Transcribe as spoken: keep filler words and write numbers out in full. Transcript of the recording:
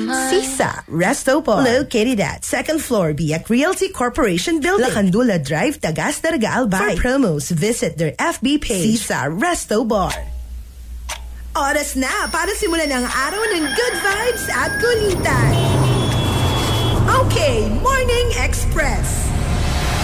Sisa Resto Bar. Located at second floor Biak Realty Corporation Building, Lacandula Drive, Tagas, Darga, Albay. For promos, visit their F B page, Sisa Resto Bar. Oras na para simulan ang araw ng good vibes at kulitan. Okay, Morning Express.